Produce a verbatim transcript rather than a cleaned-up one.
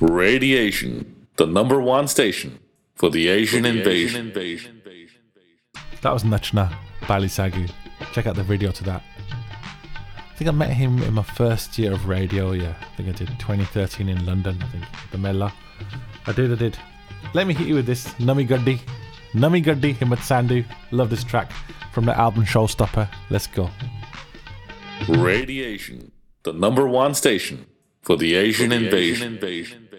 Radiation, the number one station for the Asian, for the invasion. Asian invasion. That was Nachna Balisagu. Check out the video to that. I think I met him in my first year of radio, yeah. I think I did twenty thirteen in London, I think, the Mela. I did, I did. Let me hit you with this, Nami Gaddi. Nami Gaddi, Himmat Sandhu. Love this track from the album Showstopper. Let's go. Radiation, the number one station for the Asian, for the invasion. Asian invasion.